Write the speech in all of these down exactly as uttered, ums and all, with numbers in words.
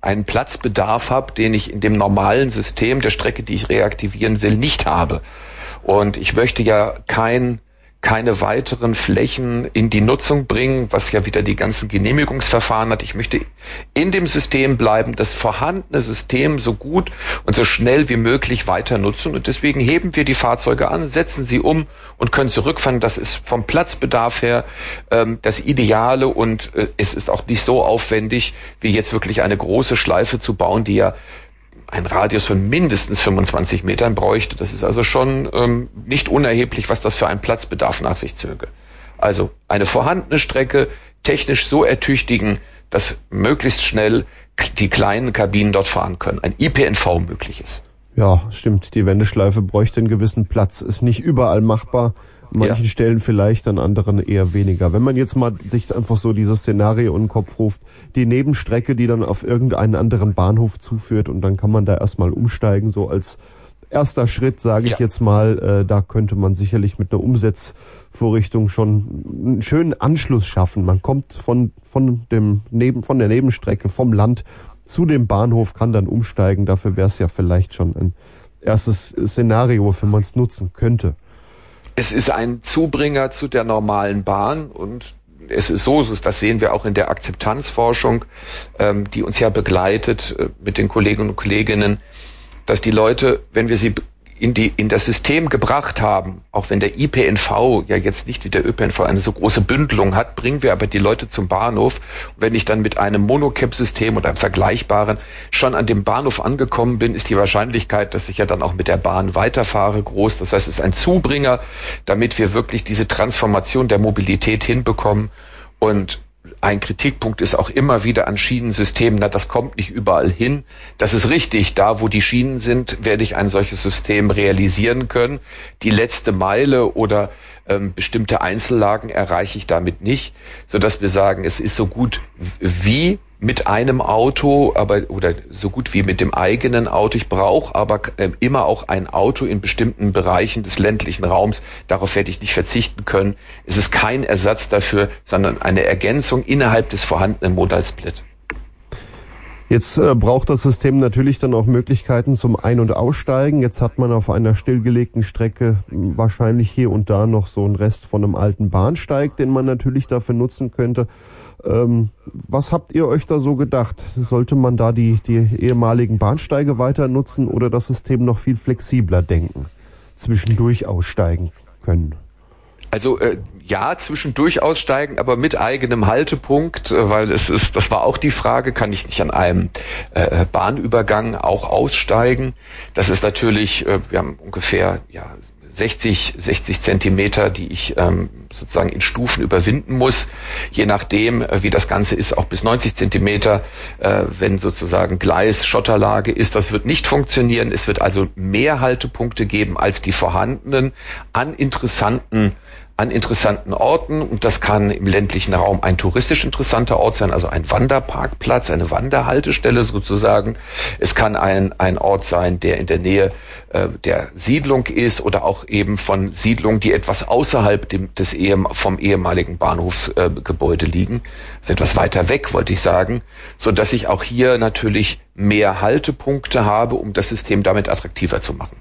einen Platzbedarf habe, den ich in dem normalen System der Strecke, die ich reaktivieren will, nicht habe. Und ich möchte ja kein keine weiteren Flächen in die Nutzung bringen, was ja wieder die ganzen Genehmigungsverfahren hat. Ich möchte in dem System bleiben, das vorhandene System so gut und so schnell wie möglich weiter nutzen. Und deswegen heben wir die Fahrzeuge an, setzen sie um und können zurückfahren. Das ist vom Platzbedarf her ähm, das Ideale und äh, es ist auch nicht so aufwendig, wie jetzt wirklich eine große Schleife zu bauen, die ja einen Radius von mindestens fünfundzwanzig Metern bräuchte. Das ist also schon ähm, nicht unerheblich, was das für einen Platzbedarf nach sich zöge. Also eine vorhandene Strecke technisch so ertüchtigen, dass möglichst schnell die kleinen Kabinen dort fahren können. Ein I P N V möglich ist. Ja, stimmt. Die Wendeschleife bräuchte einen gewissen Platz. Ist nicht überall machbar. An manchen ja. Stellen vielleicht, an anderen eher weniger. Wenn man jetzt mal sich einfach so dieses Szenario in den Kopf ruft, die Nebenstrecke, die dann auf irgendeinen anderen Bahnhof zuführt und dann kann man da erstmal umsteigen, so als erster Schritt, sage ich ja. jetzt mal, äh, da könnte man sicherlich mit einer Umsetzvorrichtung schon einen schönen Anschluss schaffen. Man kommt von, von dem Neben, von der Nebenstrecke, vom Land zu dem Bahnhof, kann dann umsteigen. Dafür wäre es ja vielleicht schon ein erstes Szenario, wofür man es nutzen könnte. Es ist ein Zubringer zu der normalen Bahn und es ist so, das sehen wir auch in der Akzeptanzforschung, ähm, die uns ja begleitet äh, mit den Kolleginnen und Kolleginnen, dass die Leute, wenn wir sie in die in das System gebracht haben, auch wenn der I P N V ja jetzt nicht wie der Ö P N V eine so große Bündelung hat, bringen wir aber die Leute zum Bahnhof. Und wenn ich dann mit einem Monocap-System oder einem vergleichbaren schon an dem Bahnhof angekommen bin, ist die Wahrscheinlichkeit, dass ich ja dann auch mit der Bahn weiterfahre, groß. Das heißt, es ist ein Zubringer, damit wir wirklich diese Transformation der Mobilität hinbekommen. Und ein Kritikpunkt ist auch immer wieder an Schienensystemen, na, das kommt nicht überall hin. Das ist richtig, da wo die Schienen sind, werde ich ein solches System realisieren können. Die letzte Meile oder ähm, bestimmte Einzellagen erreiche ich damit nicht, sodass wir sagen, es ist so gut wie mit einem Auto, aber oder so gut wie mit dem eigenen Auto. Ich brauche aber äh, immer auch ein Auto in bestimmten Bereichen des ländlichen Raums. Darauf werde ich nicht verzichten können. Es ist kein Ersatz dafür, sondern eine Ergänzung innerhalb des vorhandenen Modalsplit. Jetzt äh, braucht das System natürlich dann auch Möglichkeiten zum Ein- und Aussteigen. Jetzt hat man auf einer stillgelegten Strecke wahrscheinlich hier und da noch so einen Rest von einem alten Bahnsteig, den man natürlich dafür nutzen könnte. Ähm, was habt ihr euch da so gedacht? Sollte man da die, die ehemaligen Bahnsteige weiter nutzen oder das System noch viel flexibler denken? Zwischendurch aussteigen können? Also äh, ja, zwischendurch aussteigen, aber mit eigenem Haltepunkt, äh, weil es ist, das war auch die Frage, kann ich nicht an einem äh, Bahnübergang auch aussteigen? Das ist natürlich, äh, wir haben ungefähr ja sechzig Zentimeter, die ich ähm, sozusagen in Stufen überwinden muss. Je nachdem, äh, wie das Ganze ist, auch bis neunzig Zentimeter, äh, wenn sozusagen Gleis, Schotterlage ist. Das wird nicht funktionieren. Es wird also mehr Haltepunkte geben als die vorhandenen an interessanten an interessanten Orten, und das kann im ländlichen Raum ein touristisch interessanter Ort sein, also ein Wanderparkplatz, eine Wanderhaltestelle sozusagen. Es kann ein ein Ort sein, der in der Nähe äh, der Siedlung ist oder auch eben von Siedlungen, die etwas außerhalb dem, des ehem, vom ehemaligen Bahnhofsgebäude äh, liegen, also etwas weiter weg, wollte ich sagen, so dass ich auch hier natürlich mehr Haltepunkte habe, um das System damit attraktiver zu machen.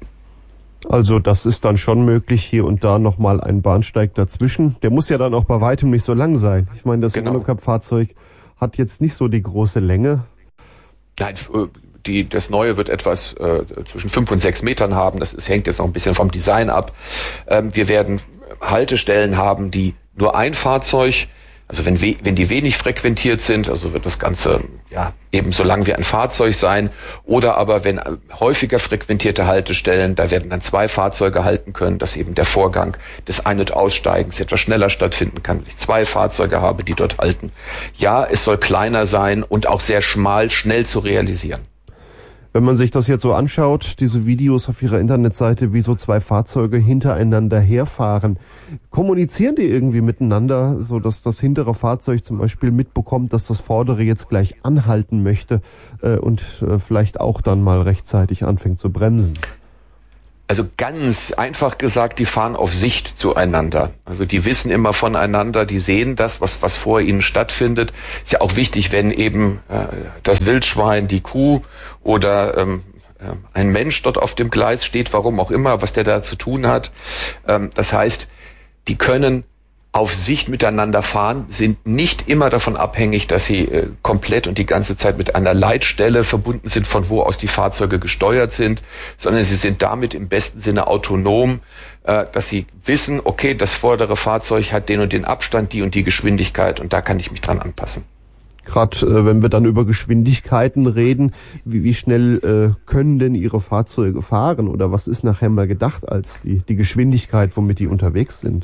Also das ist dann schon möglich, hier und da nochmal ein Bahnsteig dazwischen. Der muss ja dann auch bei weitem nicht so lang sein. Ich meine, das genau. Monocap-Fahrzeug hat jetzt nicht so die große Länge. Nein, die, das Neue wird etwas äh, zwischen fünf und sechs Metern haben. Das ist, hängt jetzt noch ein bisschen vom Design ab. Ähm, wir werden Haltestellen haben, die nur ein Fahrzeug, also wenn, we, wenn die wenig frequentiert sind, also wird das Ganze ja ebenso lang wie ein Fahrzeug sein. Oder aber wenn häufiger frequentierte Haltestellen, da werden dann zwei Fahrzeuge halten können, dass eben der Vorgang des Ein- und Aussteigens etwas schneller stattfinden kann, wenn ich zwei Fahrzeuge habe, die dort halten. Ja, es soll kleiner sein und auch sehr schmal, schnell zu realisieren. Wenn man sich das jetzt so anschaut, diese Videos auf ihrer Internetseite, wie so zwei Fahrzeuge hintereinander herfahren, kommunizieren die irgendwie miteinander, so dass das hintere Fahrzeug zum Beispiel mitbekommt, dass das vordere jetzt gleich anhalten möchte äh, und äh, vielleicht auch dann mal rechtzeitig anfängt zu bremsen? Also ganz einfach gesagt, die fahren auf Sicht zueinander. Also die wissen immer voneinander, die sehen das, was was vor ihnen stattfindet. Ist ja auch wichtig, wenn eben äh, das Wildschwein, die Kuh oder ähm, äh, ein Mensch dort auf dem Gleis steht, warum auch immer, was der da zu tun hat. Ähm, das heißt, die können auf Sicht miteinander fahren, sind nicht immer davon abhängig, dass sie äh, komplett und die ganze Zeit mit einer Leitstelle verbunden sind, von wo aus die Fahrzeuge gesteuert sind, sondern sie sind damit im besten Sinne autonom, äh, dass sie wissen, okay, das vordere Fahrzeug hat den und den Abstand, die und die Geschwindigkeit und da kann ich mich dran anpassen. Gerade äh, wenn wir dann über Geschwindigkeiten reden, wie, wie schnell äh, können denn Ihre Fahrzeuge fahren oder was ist nachher mal gedacht als die, die Geschwindigkeit, womit die unterwegs sind?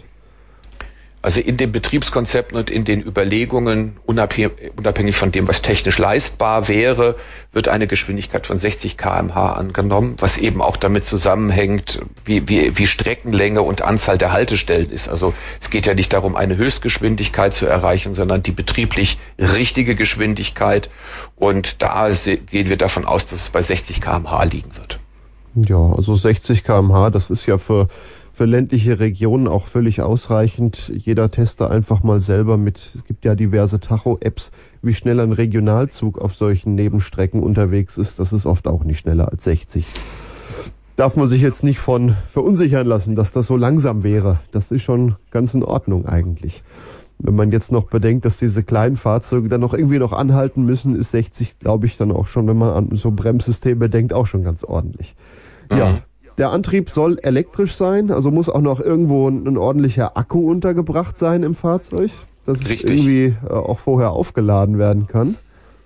Also in den Betriebskonzepten und in den Überlegungen, unabhängig von dem, was technisch leistbar wäre, wird eine Geschwindigkeit von sechzig Kilometer pro Stunde angenommen, was eben auch damit zusammenhängt, wie, wie, wie Streckenlänge und Anzahl der Haltestellen ist. Also es geht ja nicht darum, eine Höchstgeschwindigkeit zu erreichen, sondern die betrieblich richtige Geschwindigkeit. Und da gehen wir davon aus, dass es bei sechzig Kilometer pro Stunde liegen wird. Ja, also sechzig Kilometer pro Stunde, das ist ja für für ländliche Regionen auch völlig ausreichend. Jeder teste einfach mal selber mit, es gibt ja diverse Tacho-Apps, wie schnell ein Regionalzug auf solchen Nebenstrecken unterwegs ist. Das ist oft auch nicht schneller als sechzig. Darf man sich jetzt nicht von verunsichern lassen, dass das so langsam wäre. Das ist schon ganz in Ordnung eigentlich. Wenn man jetzt noch bedenkt, dass diese kleinen Fahrzeuge dann noch irgendwie noch anhalten müssen, ist sechzig, glaube ich, dann auch schon, wenn man an so Bremssysteme denkt, auch schon ganz ordentlich. Mhm. Ja. Der Antrieb soll elektrisch sein, also muss auch noch irgendwo ein, ein ordentlicher Akku untergebracht sein im Fahrzeug, dass es irgendwie äh, auch vorher aufgeladen werden kann.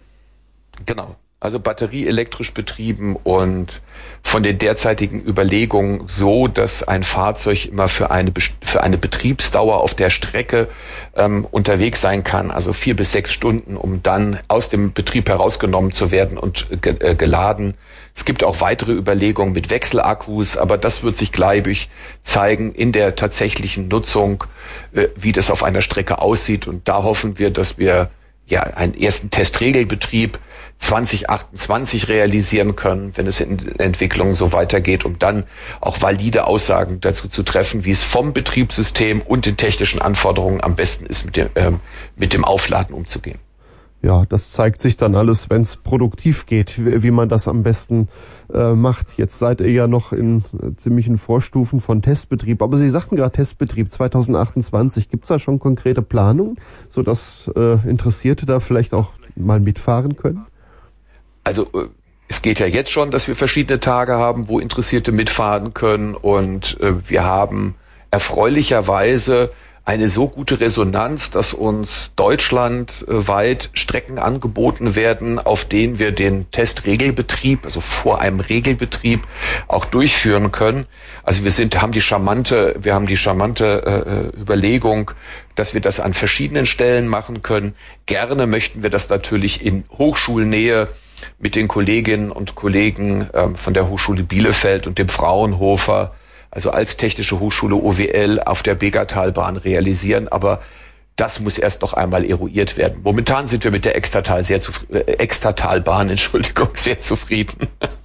Genau. Also batterieelektrisch betrieben und von den derzeitigen Überlegungen so, dass ein Fahrzeug immer für eine für eine Betriebsdauer auf der Strecke ähm, unterwegs sein kann, also vier bis sechs Stunden, um dann aus dem Betrieb herausgenommen zu werden und ge äh, geladen. Es gibt auch weitere Überlegungen mit Wechselakkus, aber das wird sich gleich zeigen in der tatsächlichen Nutzung, äh, wie das auf einer Strecke aussieht. Und da hoffen wir, dass wir ja einen ersten Testregelbetrieb zwanzig achtundzwanzig realisieren können, wenn es in Entwicklung so weitergeht, um dann auch valide Aussagen dazu zu treffen, wie es vom Betriebssystem und den technischen Anforderungen am besten ist, mit dem, ähm, mit dem Aufladen umzugehen. Ja, das zeigt sich dann alles, wenn es produktiv geht, wie, wie man das am besten äh, macht. Jetzt seid ihr ja noch in äh, ziemlichen Vorstufen von Testbetrieb. Aber Sie sagten gerade Testbetrieb zwanzig achtundzwanzig. Gibt es da schon konkrete Planungen, sodass äh, Interessierte da vielleicht auch mal mitfahren können? Also äh, es geht ja jetzt schon, dass wir verschiedene Tage haben, wo Interessierte mitfahren können. Und äh, wir haben erfreulicherweise eine so gute Resonanz, dass uns deutschlandweit Strecken angeboten werden, auf denen wir den Testregelbetrieb, also vor einem Regelbetrieb, auch durchführen können. Also wir sind, haben die charmante, wir haben die charmante äh, Überlegung, dass wir das an verschiedenen Stellen machen können. Gerne möchten wir das natürlich in Hochschulnähe mit den Kolleginnen und Kollegen ähm, von der Hochschule Bielefeld und dem Fraunhofer, also als Technische Hochschule O W L auf der Begatalbahn realisieren, aber das muss erst noch einmal eruiert werden. Momentan sind wir mit der Extratal sehr zufrieden, äh, Extratalbahn, Entschuldigung, sehr zufrieden.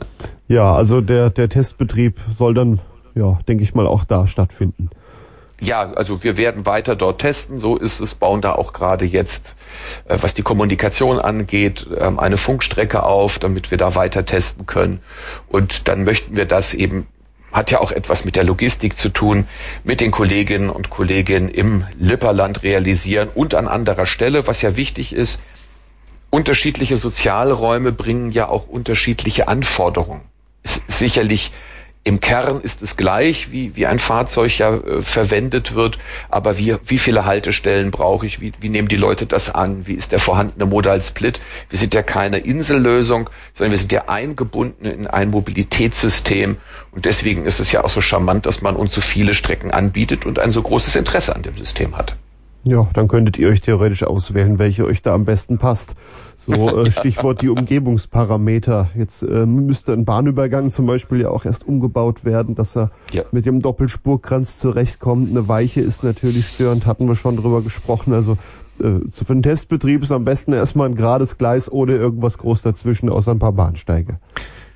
Ja, also der der Testbetrieb soll dann, ja, denke ich mal, auch da stattfinden. Ja, also wir werden weiter dort testen, so ist es, bauen da auch gerade jetzt, äh, was die Kommunikation angeht, ähm, eine Funkstrecke auf, damit wir da weiter testen können. Und dann möchten wir das eben, hat ja auch etwas mit der Logistik zu tun, mit den Kolleginnen und Kollegen im Lipperland realisieren und an anderer Stelle, was ja wichtig ist. Unterschiedliche Sozialräume bringen ja auch unterschiedliche Anforderungen. Es ist sicherlich im Kern ist es gleich, wie, wie ein Fahrzeug ja äh, verwendet wird, aber wie, wie viele Haltestellen brauche ich, wie, wie nehmen die Leute das an, wie ist der vorhandene Modal Split? Wir sind ja keine Insellösung, sondern wir sind ja eingebunden in ein Mobilitätssystem und deswegen ist es ja auch so charmant, dass man uns so viele Strecken anbietet und ein so großes Interesse an dem System hat. Ja, dann könntet ihr euch theoretisch auswählen, welche euch da am besten passt. So äh, Stichwort die Umgebungsparameter. Jetzt äh, müsste ein Bahnübergang zum Beispiel ja auch erst umgebaut werden, dass er ja mit dem Doppelspurkranz zurechtkommt. Eine Weiche ist natürlich störend, hatten wir schon drüber gesprochen. Also äh, für den Testbetrieb ist am besten erstmal ein gerades Gleis ohne irgendwas groß dazwischen, außer ein paar Bahnsteige.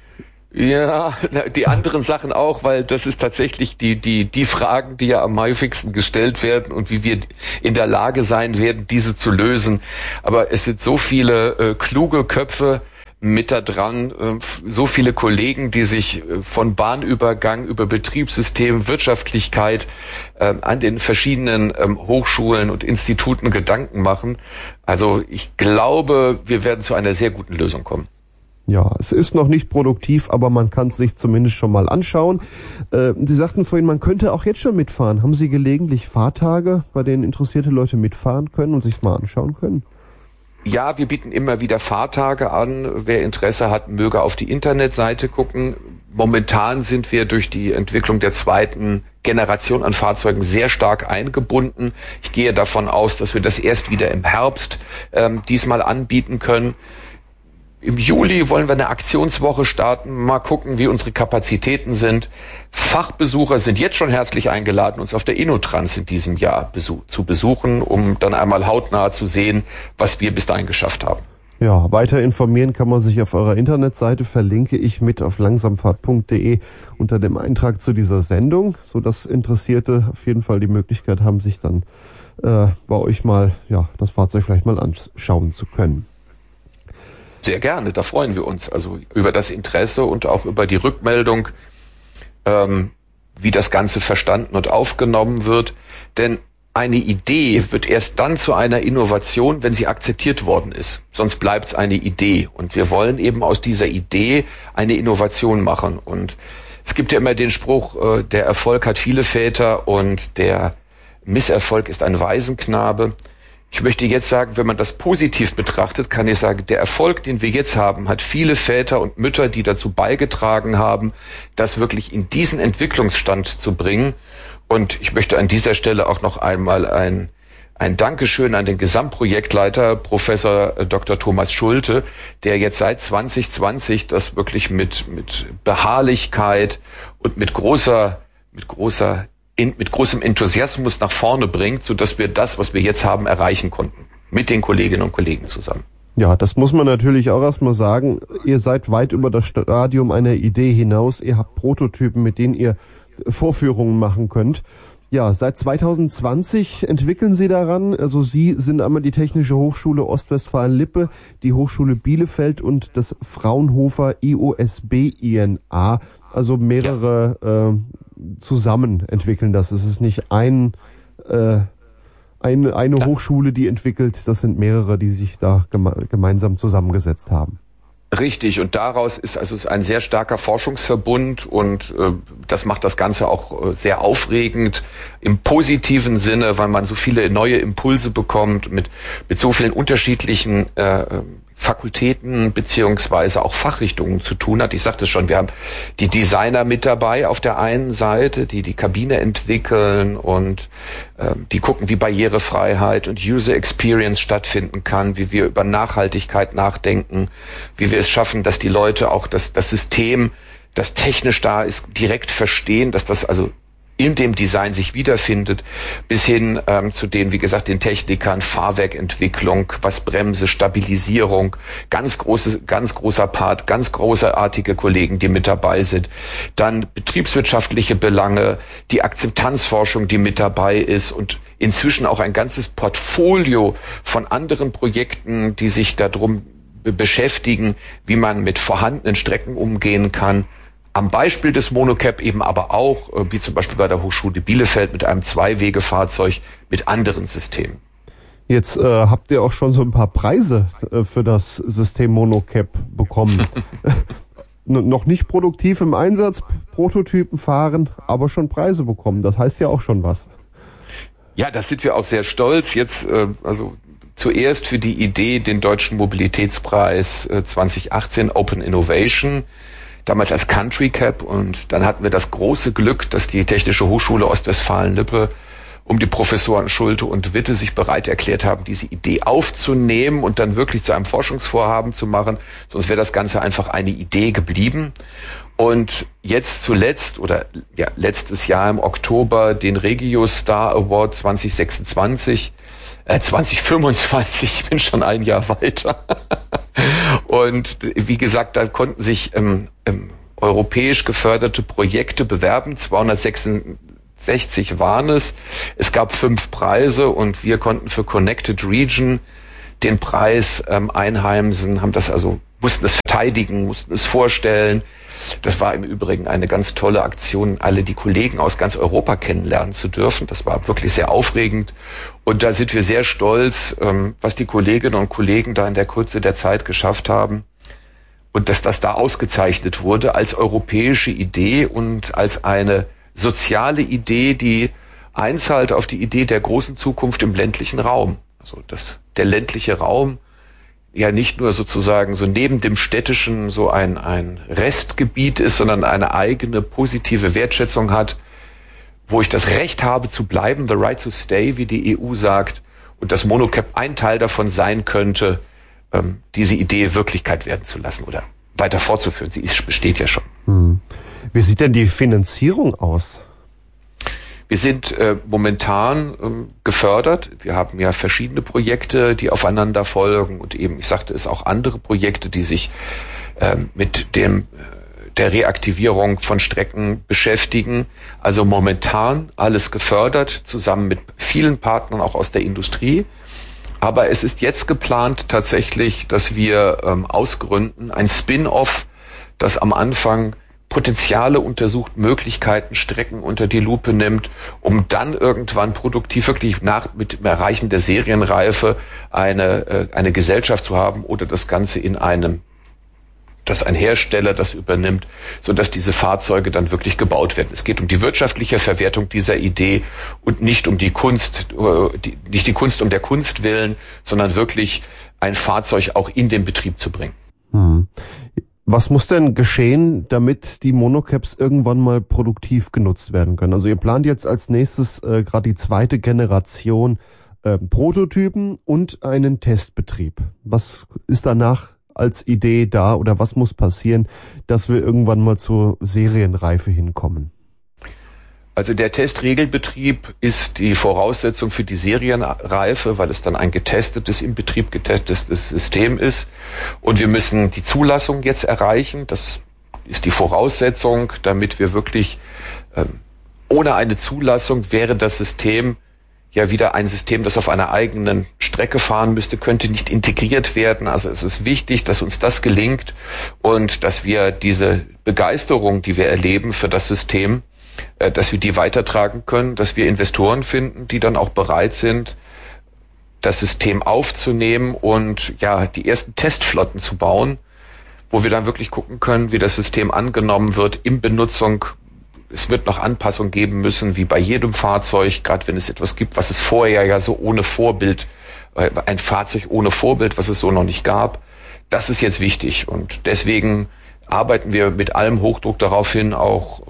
Ja, die anderen Sachen auch, weil das ist tatsächlich die, die, die Fragen, die ja am häufigsten gestellt werden und wie wir in der Lage sein werden, diese zu lösen. Aber es sind so viele äh, kluge Köpfe mit da dran, äh, so viele Kollegen, die sich äh, von Bahnübergang über Betriebssystem, Wirtschaftlichkeit äh, an den verschiedenen äh, Hochschulen und Instituten Gedanken machen. Also ich glaube, wir werden zu einer sehr guten Lösung kommen. Ja, es ist noch nicht produktiv, aber man kann es sich zumindest schon mal anschauen. Äh, Sie sagten vorhin, man könnte auch jetzt schon mitfahren. Haben Sie gelegentlich Fahrtage, bei denen interessierte Leute mitfahren können und sich mal anschauen können? Ja, wir bieten immer wieder Fahrtage an. Wer Interesse hat, möge auf die Internetseite gucken. Momentan sind wir durch die Entwicklung der zweiten Generation an Fahrzeugen sehr stark eingebunden. Ich gehe davon aus, dass wir das erst wieder im Herbst ähm, diesmal anbieten können. Im Juli wollen wir eine Aktionswoche starten, mal gucken, wie unsere Kapazitäten sind. Fachbesucher sind jetzt schon herzlich eingeladen, uns auf der InnoTrans in diesem Jahr besuch- zu besuchen, um dann einmal hautnah zu sehen, was wir bis dahin geschafft haben. Ja, weiter informieren kann man sich auf eurer Internetseite, verlinke ich mit auf langsamfahrt punkt de unter dem Eintrag zu dieser Sendung, sodass Interessierte auf jeden Fall die Möglichkeit haben, sich dann äh, bei euch mal ja das Fahrzeug vielleicht mal anschauen zu können. Sehr gerne, da freuen wir uns. Also über das Interesse und auch über die Rückmeldung, ähm, wie das Ganze verstanden und aufgenommen wird. Denn eine Idee wird erst dann zu einer Innovation, wenn sie akzeptiert worden ist. Sonst bleibt es eine Idee. Und wir wollen eben aus dieser Idee eine Innovation machen. Und es gibt ja immer den Spruch, äh, der Erfolg hat viele Väter und der Misserfolg ist ein Waisenknabe. Ich möchte jetzt sagen, wenn man das positiv betrachtet, kann ich sagen, der Erfolg, den wir jetzt haben, hat viele Väter und Mütter, die dazu beigetragen haben, das wirklich in diesen Entwicklungsstand zu bringen. Und ich möchte an dieser Stelle auch noch einmal ein, ein Dankeschön an den Gesamtprojektleiter, Professor Doktor Thomas Schulte, der jetzt seit zwanzig zwanzig das wirklich mit, mit Beharrlichkeit und mit großer, mit großer In, mit großem Enthusiasmus nach vorne bringt, sodass wir das, was wir jetzt haben, erreichen konnten. Mit den Kolleginnen und Kollegen zusammen. Ja, das muss man natürlich auch erstmal sagen. Ihr seid weit über das Stadium einer Idee hinaus. Ihr habt Prototypen, mit denen ihr Vorführungen machen könnt. Ja, seit zwanzig zwanzig entwickeln Sie daran. Also Sie sind einmal die Technische Hochschule Ostwestfalen-Lippe, die Hochschule Bielefeld und das Fraunhofer I O S B I N A. Also mehrere ja. äh, zusammen entwickeln das. Es ist nicht ein, äh, eine, eine ja. Hochschule, die entwickelt. Das sind mehrere, die sich da geme- gemeinsam zusammengesetzt haben. Richtig, und daraus ist also ist ein sehr starker Forschungsverbund und äh, das macht das Ganze auch äh, sehr aufregend im positiven Sinne, weil man so viele neue Impulse bekommt mit mit so vielen unterschiedlichen äh, Fakultäten beziehungsweise auch Fachrichtungen zu tun hat. Ich sagte es schon, wir haben die Designer mit dabei auf der einen Seite, die die Kabine entwickeln und äh, die gucken, wie Barrierefreiheit und User Experience stattfinden kann, wie wir über Nachhaltigkeit nachdenken, wie wir es schaffen, dass die Leute auch das, das System, das technisch da ist, direkt verstehen, dass das also in dem Design sich wiederfindet, bis hin ähm, zu den, wie gesagt, den Technikern, Fahrwerkentwicklung, was Bremse, Stabilisierung, ganz große, ganz großer Part, ganz großartige Kollegen, die mit dabei sind. Dann betriebswirtschaftliche Belange, die Akzeptanzforschung, die mit dabei ist und inzwischen auch ein ganzes Portfolio von anderen Projekten, die sich darum be- beschäftigen, wie man mit vorhandenen Strecken umgehen kann. Am Beispiel des Monocap eben aber auch, wie zum Beispiel bei der Hochschule Bielefeld mit einem Zweiwegefahrzeug mit anderen Systemen. Jetzt äh, habt ihr auch schon so ein paar Preise äh, für das System Monocap bekommen. N- noch nicht produktiv im Einsatz, Prototypen fahren, aber schon Preise bekommen. Das heißt ja auch schon was. Ja, das sind wir auch sehr stolz. Jetzt äh, also zuerst für die Idee den Deutschen Mobilitätspreis äh, zwanzig achtzehn Open Innovation, damals als Country Cap, und dann hatten wir das große Glück, dass die Technische Hochschule Ostwestfalen-Lippe um die Professoren Schulte und Witte sich bereit erklärt haben, diese Idee aufzunehmen und dann wirklich zu einem Forschungsvorhaben zu machen. Sonst wäre das Ganze einfach eine Idee geblieben. Und jetzt zuletzt oder ja letztes Jahr im Oktober den Regio Star Award zwanzig sechsundzwanzig, äh, zwanzig fünfundzwanzig, ich bin schon ein Jahr weiter. Und wie gesagt, da konnten sich ähm, ähm, europäisch geförderte Projekte bewerben. zweihundertsechsundsechzig waren es. Es gab fünf Preise und wir konnten für Connected Region den Preis ähm, einheimsen, haben das also, mussten es verteidigen, mussten es vorstellen. Das war im Übrigen eine ganz tolle Aktion, alle die Kollegen aus ganz Europa kennenlernen zu dürfen. Das war wirklich sehr aufregend. Und da sind wir sehr stolz, was die Kolleginnen und Kollegen da in der Kürze der Zeit geschafft haben. Und dass das da ausgezeichnet wurde als europäische Idee und als eine soziale Idee, die einzahlt auf die Idee der großen Zukunft im ländlichen Raum. Also das, der ländliche Raum ja nicht nur sozusagen so neben dem städtischen so ein, ein Restgebiet ist, sondern eine eigene positive Wertschätzung hat, wo ich das Recht habe zu bleiben, the right to stay, wie die E U sagt, und dass Monocap ein Teil davon sein könnte, ähm, diese Idee Wirklichkeit werden zu lassen oder weiter fortzuführen. Sie ist, besteht ja schon. Hm. Wie sieht denn die Finanzierung aus? Wir sind äh, momentan ähm, gefördert. Wir haben ja verschiedene Projekte, die aufeinander folgen und eben, ich sagte es, auch andere Projekte, die sich ähm, mit dem äh, der Reaktivierung von Strecken beschäftigen. Also momentan alles gefördert, zusammen mit vielen Partnern auch aus der Industrie. Aber es ist jetzt geplant tatsächlich, dass wir ähm, ausgründen, ein Spin-off, das am Anfang Potenziale untersucht, Möglichkeiten, Strecken unter die Lupe nimmt, um dann irgendwann produktiv wirklich nach mit dem Erreichen der Serienreife eine äh, eine Gesellschaft zu haben oder das Ganze in einem, dass ein Hersteller das übernimmt, so dass diese Fahrzeuge dann wirklich gebaut werden. Es geht um die wirtschaftliche Verwertung dieser Idee und nicht um die Kunst, äh, die, nicht die Kunst um der Kunst willen, sondern wirklich ein Fahrzeug auch in den Betrieb zu bringen. Hm. Was muss denn geschehen, damit die Monocaps irgendwann mal produktiv genutzt werden können? Also ihr plant jetzt als nächstes äh, gerade die zweite Generation äh, Prototypen und einen Testbetrieb. Was ist danach als Idee da oder was muss passieren, dass wir irgendwann mal zur Serienreife hinkommen? Also der Testregelbetrieb ist die Voraussetzung für die Serienreife, weil es dann ein getestetes, im Betrieb getestetes System ist. Und wir müssen die Zulassung jetzt erreichen. Das ist die Voraussetzung, damit wir wirklich, ähm, ohne eine Zulassung wäre das System ja wieder ein System, das auf einer eigenen Strecke fahren müsste, könnte nicht integriert werden. Also es ist wichtig, dass uns das gelingt und dass wir diese Begeisterung, die wir erleben für das System, dass wir die weitertragen können, dass wir Investoren finden, die dann auch bereit sind, das System aufzunehmen und ja die ersten Testflotten zu bauen, wo wir dann wirklich gucken können, wie das System angenommen wird in Benutzung. Es wird noch Anpassungen geben müssen, wie bei jedem Fahrzeug, gerade wenn es etwas gibt, was es vorher ja so ohne Vorbild, ein Fahrzeug ohne Vorbild, was es so noch nicht gab. Das ist jetzt wichtig und deswegen arbeiten wir mit allem Hochdruck darauf hin, auch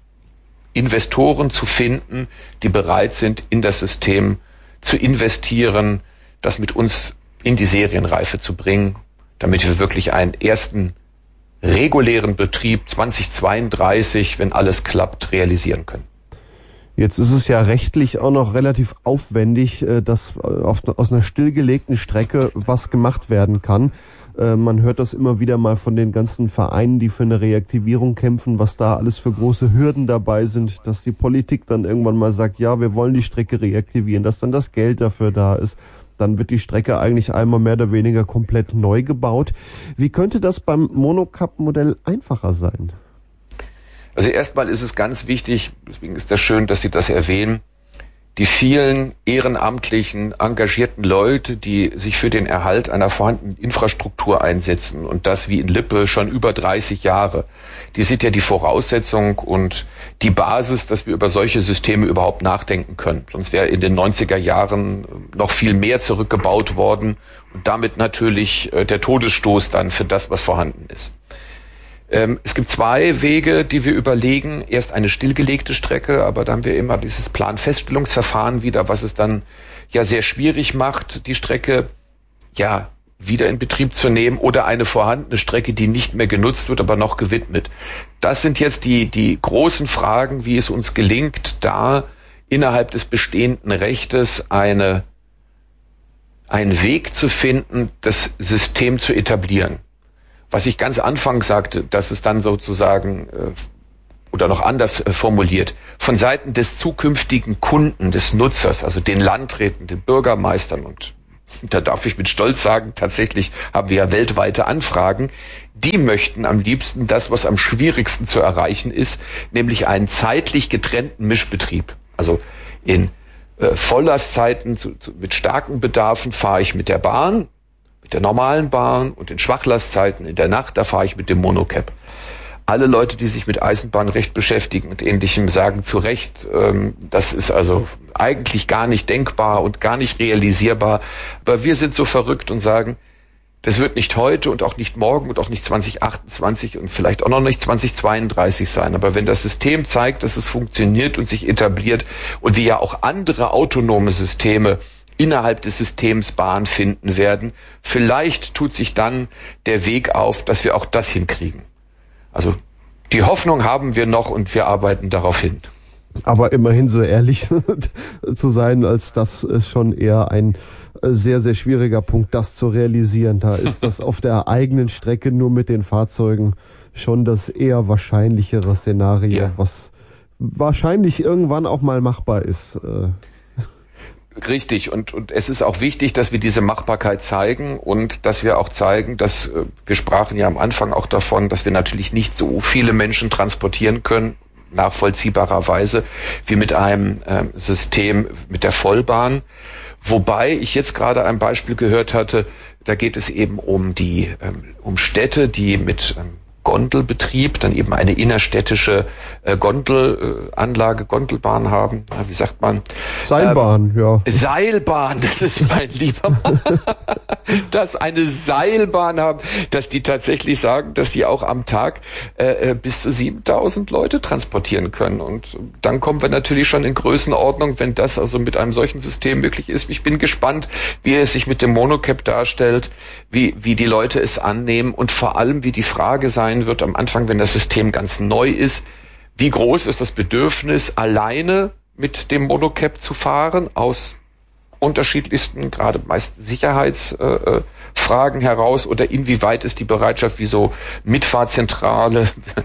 Investoren zu finden, die bereit sind, in das System zu investieren, das mit uns in die Serienreife zu bringen, damit wir wirklich einen ersten regulären Betrieb zweitausendzweiunddreißig, wenn alles klappt, realisieren können. Jetzt ist es ja rechtlich auch noch relativ aufwendig, dass auf, aus einer stillgelegten Strecke was gemacht werden kann. Man hört das immer wieder mal von den ganzen Vereinen, die für eine Reaktivierung kämpfen, was da alles für große Hürden dabei sind, dass die Politik dann irgendwann mal sagt, ja, wir wollen die Strecke reaktivieren, dass dann das Geld dafür da ist. Dann wird die Strecke eigentlich einmal mehr oder weniger komplett neu gebaut. Wie könnte das beim Monocap-Modell einfacher sein? Also erstmal ist es ganz wichtig, deswegen ist das schön, dass Sie das erwähnen, die vielen ehrenamtlichen, engagierten Leute, die sich für den Erhalt einer vorhandenen Infrastruktur einsetzen und das wie in Lippe schon über dreißig Jahre, die sind ja die Voraussetzung und die Basis, dass wir über solche Systeme überhaupt nachdenken können. Sonst wäre in den neunziger Jahren noch viel mehr zurückgebaut worden und damit natürlich der Todesstoß dann für das, was vorhanden ist. Es gibt zwei Wege, die wir überlegen. Erst eine stillgelegte Strecke, aber da haben wir immer dieses Planfeststellungsverfahren wieder, was es dann ja sehr schwierig macht, die Strecke ja wieder in Betrieb zu nehmen oder eine vorhandene Strecke, die nicht mehr genutzt wird, aber noch gewidmet. Das sind jetzt die, die großen Fragen, wie es uns gelingt, da innerhalb des bestehenden Rechtes eine, einen Weg zu finden, das System zu etablieren. was ich ganz anfangs sagte, dass es dann sozusagen äh, oder noch anders äh, formuliert, von Seiten des zukünftigen Kunden, des Nutzers, also den Landräten, den Bürgermeistern, und da darf ich mit Stolz sagen, tatsächlich haben wir ja weltweite Anfragen, die möchten am liebsten das, was am schwierigsten zu erreichen ist, nämlich einen zeitlich getrennten Mischbetrieb. Also in äh, Volllastzeiten zu, zu, mit starken Bedarfen fahre ich mit der Bahn, mit der normalen Bahn, und in Schwachlastzeiten in der Nacht, da fahre ich mit dem Monocap. Alle Leute, die sich mit Eisenbahnrecht beschäftigen und Ähnlichem, sagen zu Recht, ähm, das ist also eigentlich gar nicht denkbar und gar nicht realisierbar. Aber wir sind so verrückt und sagen, das wird nicht heute und auch nicht morgen und auch nicht zwanzig achtundzwanzig und vielleicht auch noch nicht zwanzig zweiunddreißig sein. Aber wenn das System zeigt, dass es funktioniert und sich etabliert und wir ja auch andere autonome Systeme innerhalb des Systems Bahn finden werden, vielleicht tut sich dann der Weg auf, dass wir auch das hinkriegen. Also die Hoffnung haben wir noch und wir arbeiten darauf hin. Aber immerhin so ehrlich zu sein, als das ist schon eher ein sehr, sehr schwieriger Punkt, das zu realisieren. Da ist das auf der eigenen Strecke nur mit den Fahrzeugen schon das eher wahrscheinlichere Szenario, ja, was wahrscheinlich irgendwann auch mal machbar ist. Richtig, und, und es ist auch wichtig, dass wir diese Machbarkeit zeigen und dass wir auch zeigen, dass, wir sprachen ja am Anfang auch davon, dass wir natürlich nicht so viele Menschen transportieren können, nachvollziehbarerweise, wie mit einem äh, System mit der Vollbahn. Wobei ich jetzt gerade ein Beispiel gehört hatte, da geht es eben um die, ähm, um Städte, die mit ähm, Gondelbetrieb dann eben eine innerstädtische äh, Gondelanlage, äh, Gondelbahn haben. Ja, wie sagt man? Seilbahn, ähm, ja. Seilbahn, das ist mein lieber Mann. Dass eine Seilbahn haben, dass die tatsächlich sagen, dass die auch am Tag äh, bis zu siebentausend Leute transportieren können. Und dann kommen wir natürlich schon in Größenordnung, wenn das also mit einem solchen System möglich ist. Ich bin gespannt, wie es sich mit dem Monocap darstellt, wie, wie die Leute es annehmen und vor allem, wie die Frage sein wird am Anfang, wenn das System ganz neu ist, wie groß ist das Bedürfnis, alleine mit dem Monocap zu fahren, aus unterschiedlichsten, gerade meist Sicherheitsfragen äh, heraus, oder inwieweit ist die Bereitschaft, wie so Mitfahrzentrale,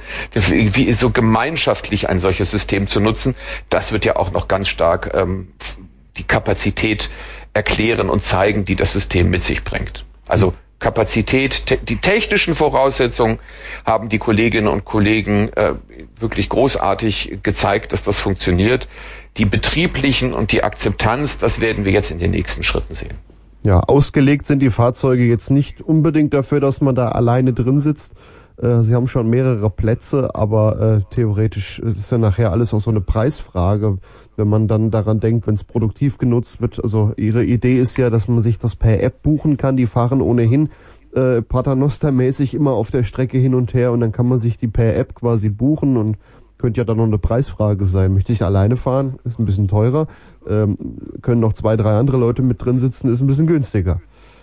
wie so gemeinschaftlich ein solches System zu nutzen. Das wird ja auch noch ganz stark ähm, die Kapazität erklären und zeigen, die das System mit sich bringt. Also Kapazität, te- die technischen Voraussetzungen haben die Kolleginnen und Kollegen äh, wirklich großartig gezeigt, dass das funktioniert. Die betrieblichen und die Akzeptanz, das werden wir jetzt in den nächsten Schritten sehen. Ja, ausgelegt sind die Fahrzeuge jetzt nicht unbedingt dafür, dass man da alleine drin sitzt. Äh, sie haben schon mehrere Plätze, aber äh, theoretisch ist ja nachher alles auch so eine Preisfrage. Wenn man dann daran denkt, wenn es produktiv genutzt wird, also ihre Idee ist ja, dass man sich das per App buchen kann, die fahren ohnehin äh, Paternoster-mäßig immer auf der Strecke hin und her und dann kann man sich die per App quasi buchen und könnte ja dann noch eine Preisfrage sein. Möchte ich alleine fahren, ist ein bisschen teurer, ähm, können noch zwei, drei andere Leute mit drin sitzen, ist ein bisschen günstiger.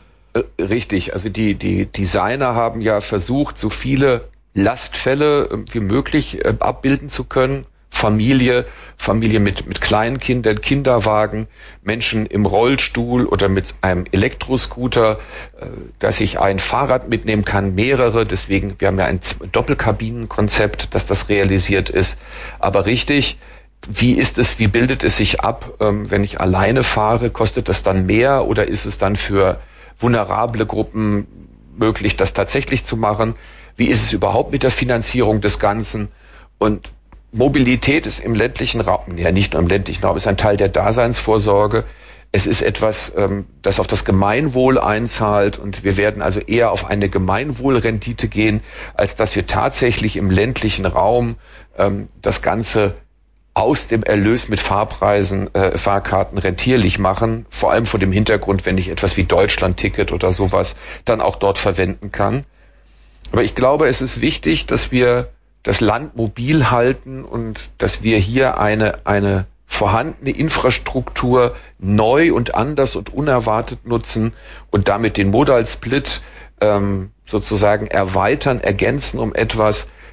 Richtig, also die, die Designer haben ja versucht, so viele Lastfälle wie möglich äh, abbilden zu können. Familie, Familie mit, mit kleinen Kindern, Kinderwagen, Menschen im Rollstuhl oder mit einem Elektroscooter, äh, dass ich ein Fahrrad mitnehmen kann, mehrere. Deswegen, wir haben ja ein Doppelkabinenkonzept, dass das realisiert ist. Aber richtig, wie ist es, wie bildet es sich ab, ähm, wenn ich alleine fahre? Kostet das dann mehr oder ist es dann für vulnerable Gruppen möglich, das tatsächlich zu machen? Wie ist es überhaupt mit der Finanzierung des Ganzen? Und Mobilität ist im ländlichen Raum, ja nicht nur im ländlichen Raum, ist ein Teil der Daseinsvorsorge. Es ist etwas, ähm, das auf das Gemeinwohl einzahlt und wir werden also eher auf eine Gemeinwohlrendite gehen, als dass wir tatsächlich im ländlichen Raum ähm, das Ganze aus dem Erlös mit Fahrpreisen, äh, Fahrkarten rentierlich machen. Vor allem vor dem Hintergrund, wenn ich etwas wie Deutschland-Ticket oder sowas dann auch dort verwenden kann. Aber ich glaube, es ist wichtig, dass wir das Land mobil halten und dass wir hier eine, eine vorhandene Infrastruktur neu und anders und unerwartet nutzen und damit den Modal Split ähm, sozusagen erweitern, ergänzen um etwas,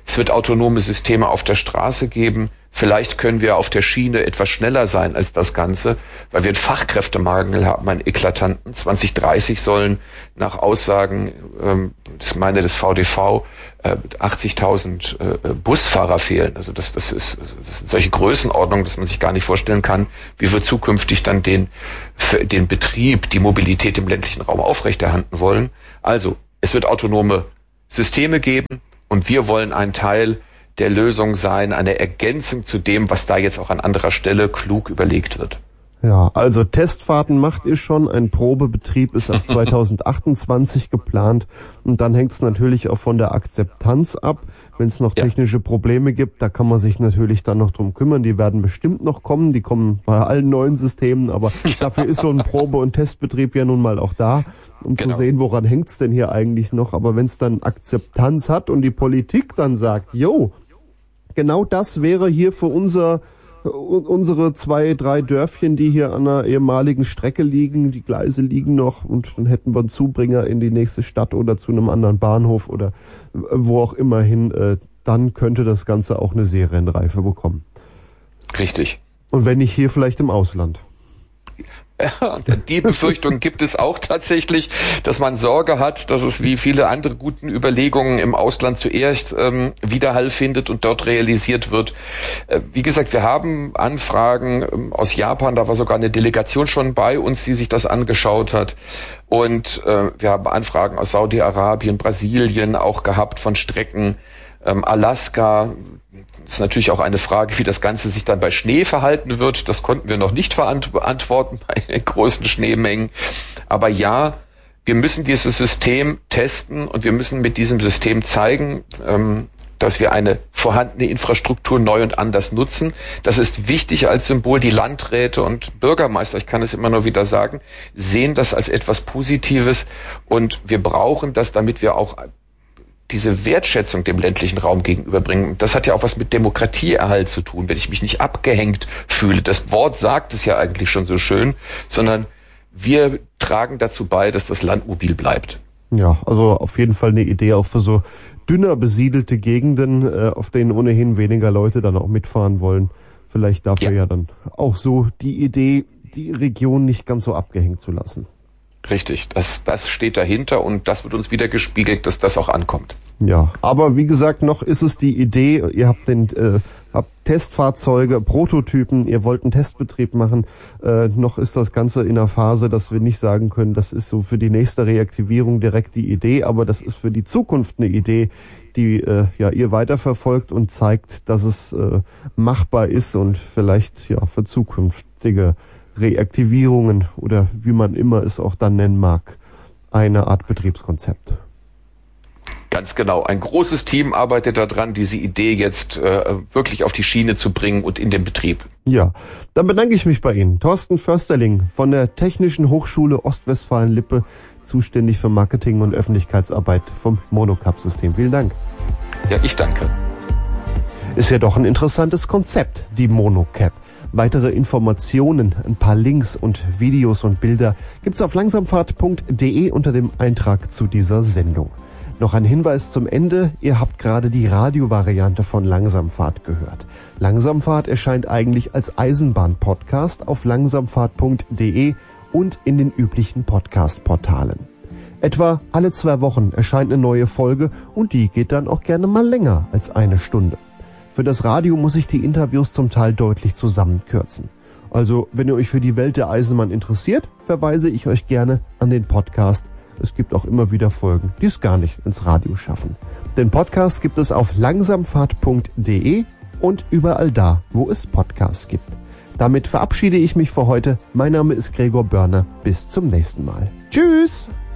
Es wird autonome Systeme auf der Straße geben. Vielleicht können wir auf der Schiene etwas schneller sein als das Ganze, weil wir einen Fachkräftemangel haben, einen eklatanten. zwanzig dreißig sollen nach Aussagen, ähm, das meine des V D V, äh, achtzigtausend äh, Busfahrer fehlen. Also das, das ist, das sind solche Größenordnungen, dass man sich gar nicht vorstellen kann, wie wir zukünftig dann den, den Betrieb, die Mobilität im ländlichen Raum aufrechterhalten wollen. Also, es wird autonome Systeme geben und wir wollen ein Teil der Lösung sein, eine Ergänzung zu dem, was da jetzt auch an anderer Stelle klug überlegt wird. Ja, also Testfahrten macht ihr schon, ein Probebetrieb ist ab zweitausendachtundzwanzig geplant und dann hängt es natürlich auch von der Akzeptanz ab. Wenn es noch technische ja. Probleme gibt, da kann man sich natürlich dann noch drum kümmern, die werden bestimmt noch kommen, die kommen bei allen neuen Systemen, aber dafür ist so ein Probe- und Testbetrieb ja nun mal auch da, um genau. zu sehen, woran hängt's denn hier eigentlich noch. Aber wenn es dann Akzeptanz hat und die Politik dann sagt, jo, genau das wäre hier für unser, unsere zwei, drei Dörfchen, die hier an einer ehemaligen Strecke liegen, die Gleise liegen noch und dann hätten wir einen Zubringer in die nächste Stadt oder zu einem anderen Bahnhof oder wo auch immer hin, äh, dann könnte das Ganze auch eine Serienreife bekommen. Richtig. Und wenn nicht hier, vielleicht im Ausland. Ja, die Befürchtung gibt es auch tatsächlich, dass man Sorge hat, dass es wie viele andere guten Überlegungen im Ausland zuerst ähm, Widerhall findet und dort realisiert wird. Äh, wie gesagt, wir haben Anfragen ähm, aus Japan, da war sogar eine Delegation schon bei uns, die sich das angeschaut hat. Und äh, wir haben Anfragen aus Saudi-Arabien, Brasilien auch gehabt von Strecken, ähm, Alaska. Das ist natürlich auch eine Frage, wie das Ganze sich dann bei Schnee verhalten wird. Das konnten wir noch nicht beantworten bei großen Schneemengen. Aber ja, wir müssen dieses System testen und wir müssen mit diesem System zeigen, dass wir eine vorhandene Infrastruktur neu und anders nutzen. Das ist wichtig als Symbol. Die Landräte und Bürgermeister, ich kann es immer nur wieder sagen, sehen das als etwas Positives und wir brauchen das, damit wir auch diese Wertschätzung dem ländlichen Raum gegenüberbringen. Das hat ja auch was mit Demokratieerhalt zu tun, wenn ich mich nicht abgehängt fühle. Das Wort sagt es ja eigentlich schon so schön, sondern wir tragen dazu bei, dass das Land mobil bleibt. Ja, also auf jeden Fall eine Idee auch für so dünner besiedelte Gegenden, äh, auf denen ohnehin weniger Leute dann auch mitfahren wollen. Vielleicht dafür ja, ja dann auch so die Idee, die Region nicht ganz so abgehängt zu lassen. Richtig, das, das steht dahinter und das wird uns wieder gespiegelt, dass das auch ankommt. Ja, aber wie gesagt, noch ist es die Idee, ihr habt den äh, habt Testfahrzeuge, Prototypen, ihr wollt einen Testbetrieb machen, äh, noch ist das Ganze in einer Phase, dass wir nicht sagen können, das ist so für die nächste Reaktivierung direkt die Idee, aber das ist für die Zukunft eine Idee, die äh, ja ihr weiterverfolgt und zeigt, dass es äh, machbar ist und vielleicht ja für zukünftige Reaktivierungen oder wie man immer es auch dann nennen mag, eine Art Betriebskonzept. Ganz genau. Ein großes Team arbeitet daran, diese Idee jetzt äh, wirklich auf die Schiene zu bringen und in den Betrieb. Ja, dann bedanke ich mich bei Ihnen. Thorsten Försterling von der Technischen Hochschule Ostwestfalen-Lippe, zuständig für Marketing und Öffentlichkeitsarbeit vom Monocap-System. Vielen Dank. Ja, ich danke. Ist ja doch ein interessantes Konzept, die Monocap. Weitere Informationen, ein paar Links und Videos und Bilder gibt's auf langsamfahrt punkt de unter dem Eintrag zu dieser Sendung. Noch ein Hinweis zum Ende, ihr habt gerade die Radiovariante von Langsamfahrt gehört. Langsamfahrt erscheint eigentlich als Eisenbahn-Podcast auf langsamfahrt punkt de und in den üblichen Podcast-Portalen. Etwa alle zwei Wochen erscheint eine neue Folge und die geht dann auch gerne mal länger als eine Stunde. Für das Radio muss ich die Interviews zum Teil deutlich zusammenkürzen. Also, wenn ihr euch für die Welt der Eisenbahn interessiert, verweise ich euch gerne an den Podcast. Es gibt auch immer wieder Folgen, die es gar nicht ins Radio schaffen. Den Podcast gibt es auf langsamfahrt punkt de und überall da, wo es Podcasts gibt. Damit verabschiede ich mich für heute. Mein Name ist Gregor Börner. Bis zum nächsten Mal. Tschüss!